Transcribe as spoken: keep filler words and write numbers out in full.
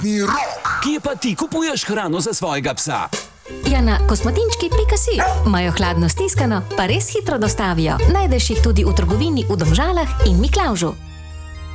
Kosmatni rok. Kje pa ti kupuješ hrano za svojega psa? Ja, na kosmatinčki pika si. Imajo hladno stiskano, pa res hitro dostavijo. Najdeš jih tudi v trgovini v Domžalah in Miklavžu.